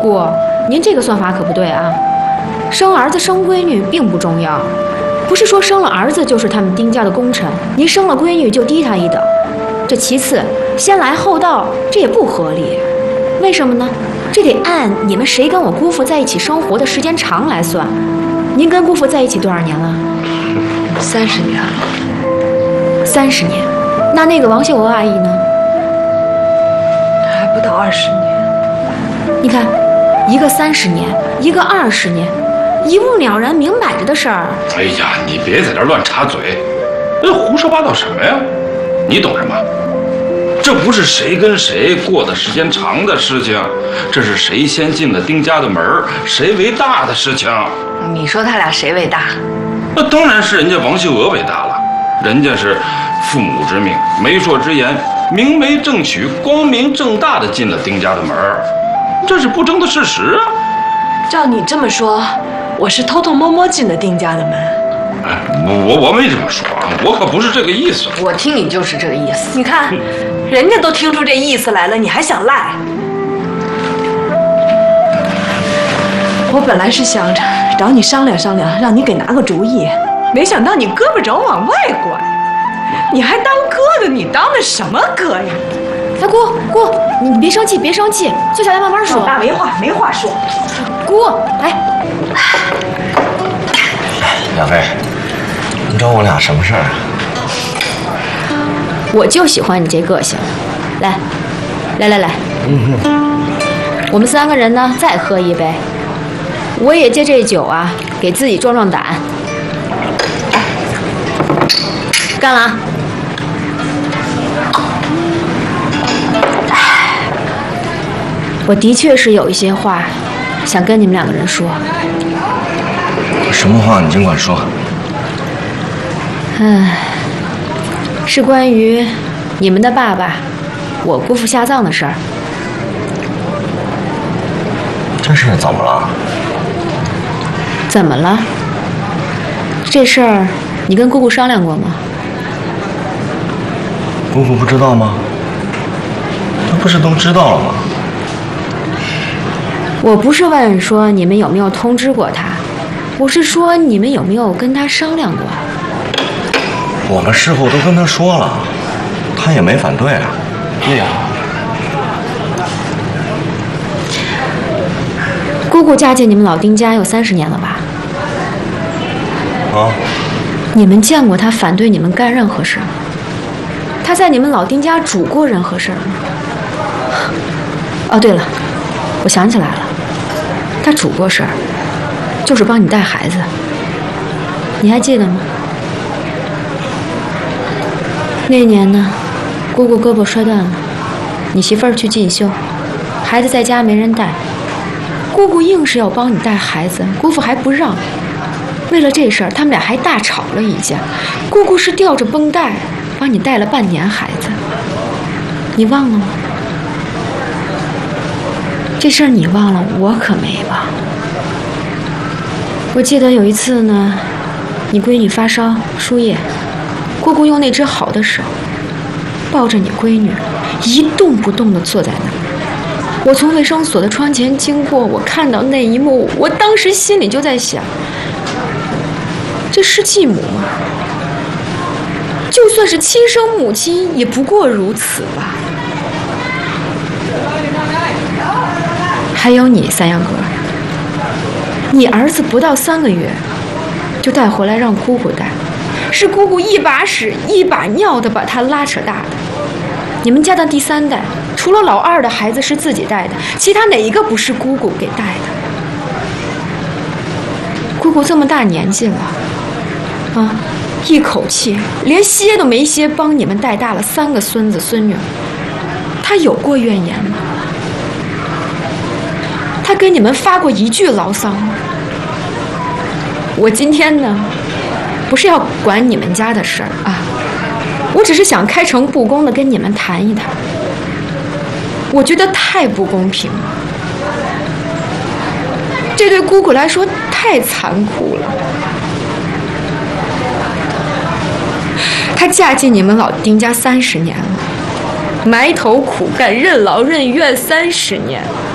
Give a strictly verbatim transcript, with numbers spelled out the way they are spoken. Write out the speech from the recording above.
姑，您这个算法可不对啊！生儿子生闺女并不重要，不是说生了儿子就是他们丁家的功臣，您生了闺女就低他一等。这其次，先来后到，这也不合理。为什么呢？这得按你们谁跟我姑父在一起生活的时间长来算。您跟姑父在一起多少年了？ 三十年了。 三十年？那那个王秀娥阿姨呢？ 还不到二十年。 你看，一个三十年，一个二十年，一目了然，明摆着的事儿。 哎呀，你别在这乱插嘴，这胡说八道什么呀？你懂什么？这不是谁跟谁过的时间长的事情，这是谁先进了丁家的门，谁为大的事情。 你说他俩谁为大？ 那当然是人家王秀娥为大了，人家是父母之命，媒妁之言，明媒正娶，光明正大的进了丁家的门，这是不争的事实啊。 照你这么说，我是偷偷摸摸进了丁家的门。 哎，我我我没这么说啊，我可不是这个意思。 我听你就是这个意思。你看，人家都听出这意思来了，你还想赖？我本来是想着找你商量商量，让你给拿个主意，没想到你胳膊肘往外拐，你还当哥的，你当的什么哥呀？ 哎，姑姑，你你别生气，别生气，坐下来慢慢说。 大没话，没话说。 姑，哎， 两位，你找我俩什么事儿啊？ 我就喜欢你这个性。来，来来来， 嗯哼， 我们三个人呢，再喝一杯。我也借这酒啊，给自己壮壮胆。干了啊！我的确是有一些话想跟你们两个人说。 什么话你尽管说。 唉，是关于你们的爸爸，我姑父下葬的事儿。 这事怎么了？ 怎么了？这事儿你跟姑姑商量过吗？ 姑姑不知道吗？她不是都知道了吗？ 我不是问说你们有没有通知过她，我是说你们有没有跟她商量过。 我们事后都跟她说了，她也没反对啊。 对呀。 姑姑嫁进你们老丁家有三十年了吧？ 啊？ 你们见过她反对你们干任何事吗？她在你们老丁家主过任何事吗？哦，对了，我想起来了，她主过事儿，就是帮你带孩子。你还记得吗？那年呢，姑姑胳膊摔断了，你媳妇儿去进修，孩子在家没人带。姑姑硬是要帮你带孩子，姑父还不让。为了这事儿，他们俩还大吵了一架。姑姑是吊着绷带帮你带了半年孩子，你忘了吗？这事儿你忘了，我可没忘。我记得有一次呢，你闺女发烧输液，姑姑用那只好的手抱着你闺女，一动不动地坐在那儿。我从卫生所的窗前经过，我看到那一幕，我当时心里就在想，这是继母吗？就算是亲生母亲，也不过如此吧。还有你，三阳哥，你儿子不到三个月就带回来让姑姑带，是姑姑一把屎一把尿的把他拉扯大的。你们家的第三代，除了老二的孩子是自己带的，其他哪一个不是姑姑给带的？姑姑这么大年纪了，啊，一口气连歇都没歇，帮你们带大了三个孙子孙女，她有过怨言吗？她给你们发过一句牢骚吗？我今天呢，不是要管你们家的事儿啊。我只是想开诚布公地跟你们谈一谈，我觉得太不公平了，这对姑姑来说太残酷了。她嫁进你们老丁家三十年了，埋头苦干，任劳任怨三十年。